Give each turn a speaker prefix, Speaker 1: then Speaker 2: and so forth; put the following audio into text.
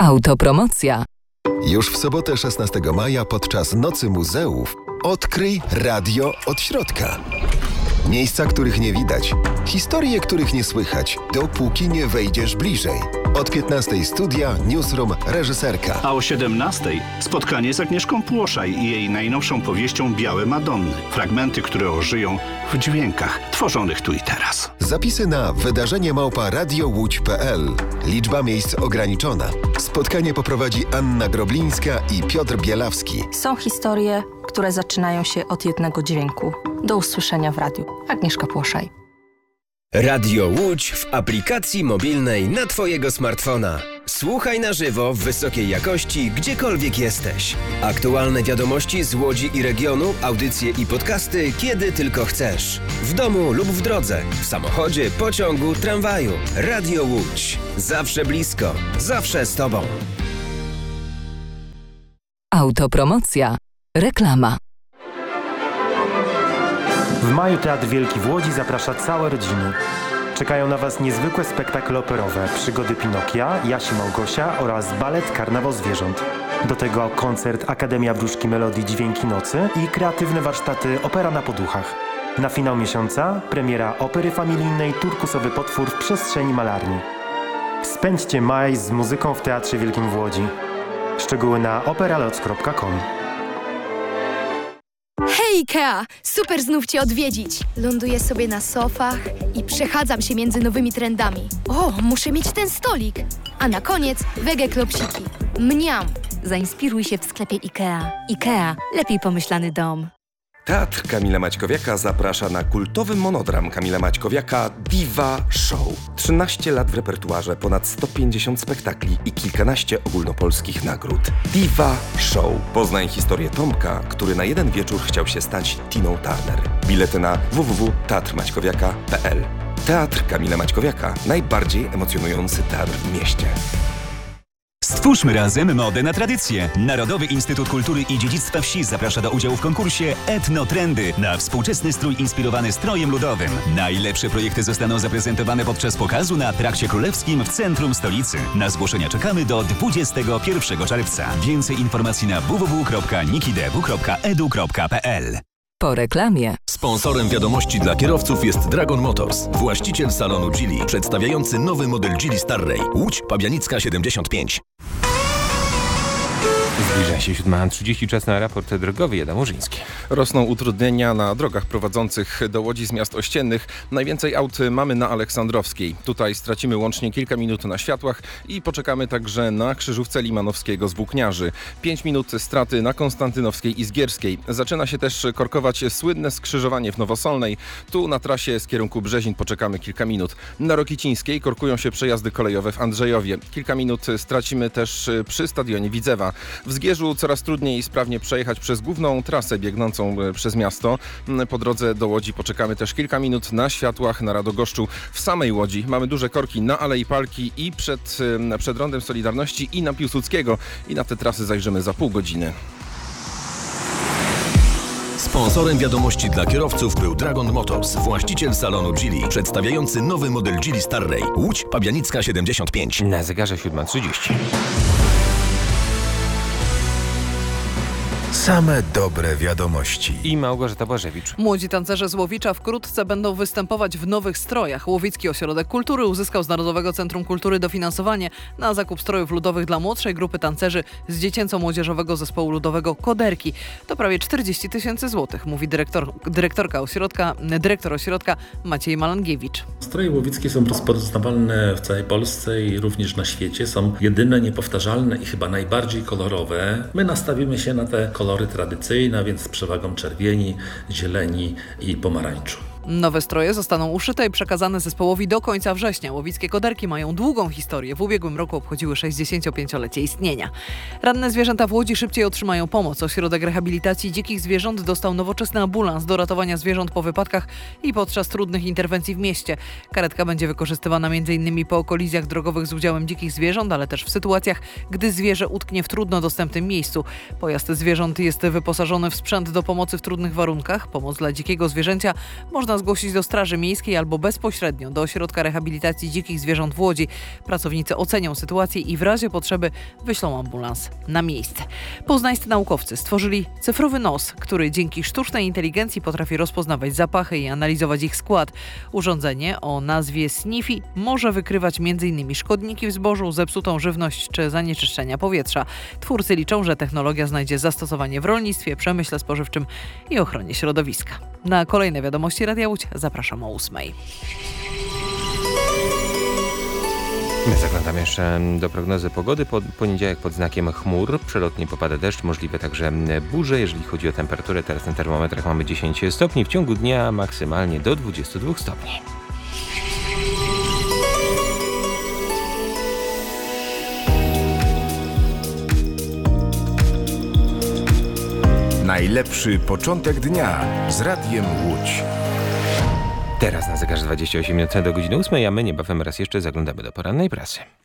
Speaker 1: Autopromocja.
Speaker 2: Już w sobotę 16 maja podczas Nocy Muzeów odkryj radio od środka. Miejsca, których nie widać, historie, których nie słychać, dopóki nie wejdziesz bliżej. Od 15 studia, newsroom, reżyserka.
Speaker 3: A o 17 spotkanie z Agnieszką Płoszaj i jej najnowszą powieścią Białe Madonny. Fragmenty, które ożyją w dźwiękach tworzonych tu i teraz.
Speaker 2: Zapisy na wydarzenie@radiołódź.pl. Liczba miejsc ograniczona. Spotkanie poprowadzi Anna Groblińska i Piotr Bielawski.
Speaker 4: Są historie, które zaczynają się od jednego dźwięku. Do usłyszenia w radiu. Agnieszka Płoszaj.
Speaker 5: Radio Łódź w aplikacji mobilnej na Twojego smartfona. Słuchaj na żywo w wysokiej jakości, gdziekolwiek jesteś. Aktualne wiadomości z Łodzi i regionu, audycje i podcasty, kiedy tylko chcesz. W domu lub w drodze, w samochodzie, pociągu, tramwaju. Radio Łódź. Zawsze blisko, zawsze z Tobą.
Speaker 1: Autopromocja. Reklama.
Speaker 6: W maju Teatr Wielki w Łodzi zaprasza całe rodziny. Czekają na Was niezwykłe spektakle operowe, przygody Pinokia, Jasi Małgosia oraz balet Karnawał Zwierząt. Do tego koncert Akademia Wróżki Melodii Dźwięki Nocy i kreatywne warsztaty Opera na poduchach. Na finał miesiąca premiera opery familijnej Turkusowy potwór w przestrzeni malarni. Spędźcie maj z muzyką w Teatrze Wielkim w Łodzi. Szczegóły na operaloc.com.
Speaker 7: Hej Ikea! Super znów Cię odwiedzić! Ląduję sobie na sofach i przechadzam się między nowymi trendami. O, muszę mieć ten stolik! A na koniec wege klopsiki. Mniam!
Speaker 8: Zainspiruj się w sklepie IKEA. IKEA. Lepiej pomyślany dom.
Speaker 9: Teatr Kamila Maćkowiaka zaprasza na kultowy monodram Kamila Maćkowiaka Diva Show. 13 lat w repertuarze, ponad 150 spektakli i kilkanaście ogólnopolskich nagród. Diva Show. Poznaj historię Tomka, który na jeden wieczór chciał się stać Tiną Turner. Bilety na www.teatrmaćkowiaka.pl. Teatr Kamila Maćkowiaka. Najbardziej emocjonujący teatr w mieście.
Speaker 10: Stwórzmy razem modę na tradycję. Narodowy Instytut Kultury i Dziedzictwa Wsi zaprasza do udziału w konkursie Etnotrendy na współczesny strój inspirowany strojem ludowym. Najlepsze projekty zostaną zaprezentowane podczas pokazu na Trakcie Królewskim w centrum stolicy. Na zgłoszenia czekamy do 21 czerwca. Więcej informacji na www.nikidew.edu.pl.
Speaker 1: Po reklamie.
Speaker 11: Sponsorem wiadomości dla kierowców jest Dragon Motors, właściciel salonu Geely, przedstawiający nowy model Geely Starray. Łódź, Pabianicka 75.
Speaker 12: Zbliża się 7:30, czas na raport drogowy. Adam Murzyński.
Speaker 13: Rosną utrudnienia na drogach prowadzących do Łodzi z miast ościennych. Najwięcej aut mamy na Aleksandrowskiej. Tutaj stracimy łącznie kilka minut na światłach i poczekamy także na krzyżówce Limanowskiego z Włókniarzy. 5 minut straty na Konstantynowskiej i Zgierskiej. Zaczyna się też korkować słynne skrzyżowanie w Nowosolnej. Tu na trasie z kierunku Brzezin poczekamy kilka minut. Na Rokicińskiej korkują się przejazdy kolejowe w Andrzejowie. Kilka minut stracimy też przy stadionie Widzewa. W Zgierzu coraz trudniej sprawnie przejechać przez główną trasę biegnącą przez miasto. Po drodze do Łodzi poczekamy też kilka minut na światłach na Radogoszczu. W samej Łodzi mamy duże korki na Alei Palki i przed Rondem Solidarności i na Piłsudskiego. I na te trasy zajrzymy za pół godziny.
Speaker 11: Sponsorem wiadomości dla kierowców był Dragon Motors, właściciel salonu Geely, przedstawiający nowy model Geely Starray. Łódź, Pabianicka 75.
Speaker 12: Na zegarze 7:30.
Speaker 2: Same dobre wiadomości.
Speaker 12: I Małgorzata Błażewicz.
Speaker 14: Młodzi tancerze z Łowicza wkrótce będą występować w nowych strojach. Łowicki Ośrodek Kultury uzyskał z Narodowego Centrum Kultury dofinansowanie na zakup strojów ludowych dla młodszej grupy tancerzy z dziecięco-młodzieżowego zespołu ludowego Koderki. To prawie 40 000 złotych, mówi dyrektor ośrodka Maciej Malangiewicz.
Speaker 15: Stroje łowickie są rozpoznawalne w całej Polsce i również na świecie. Są jedyne, niepowtarzalne i chyba najbardziej kolorowe. My nastawimy się na te kolory tradycyjne, więc z przewagą czerwieni, zieleni i pomarańczu.
Speaker 14: Nowe stroje zostaną uszyte i przekazane zespołowi do końca września. Łowickie Koderki mają długą historię. W ubiegłym roku obchodziły 65-lecie istnienia. Ranne zwierzęta w Łodzi szybciej otrzymają pomoc. Ośrodek Rehabilitacji Dzikich Zwierząt dostał nowoczesny ambulans do ratowania zwierząt po wypadkach i podczas trudnych interwencji w mieście. Karetka będzie wykorzystywana m.in. po kolizjach drogowych z udziałem dzikich zwierząt, ale też w sytuacjach, gdy zwierzę utknie w trudno dostępnym miejscu. Pojazd zwierząt jest wyposażony w sprzęt do pomocy w trudnych warunkach. Pomoc dla dzikiego zwierzęcia można można zgłosić do Straży Miejskiej albo bezpośrednio do Ośrodka Rehabilitacji Dzikich Zwierząt w Łodzi. Pracownicy ocenią sytuację i w razie potrzeby wyślą ambulans na miejsce. Poznańscy naukowcy stworzyli cyfrowy nos, który dzięki sztucznej inteligencji potrafi rozpoznawać zapachy i analizować ich skład. Urządzenie o nazwie Sniffy może wykrywać m.in. szkodniki w zbożu, zepsutą żywność czy zanieczyszczenia powietrza. Twórcy liczą, że technologia znajdzie zastosowanie w rolnictwie, przemyśle spożywczym i ochronie środowiska. Na kolejne wiadomości Radia Łódź zapraszam o 8:00.
Speaker 12: My zaglądamy jeszcze do prognozy pogody. Poniedziałek pod znakiem chmur. Przelotnie popada deszcz, możliwe także burze. Jeżeli chodzi o temperaturę, teraz na termometrach mamy 10 stopni. W ciągu dnia maksymalnie do 22 stopni.
Speaker 16: Najlepszy początek dnia z Radiem Łódź.
Speaker 12: Teraz na zegarze 28 minut do godziny 8, a my niebawem raz jeszcze zaglądamy do porannej prasy.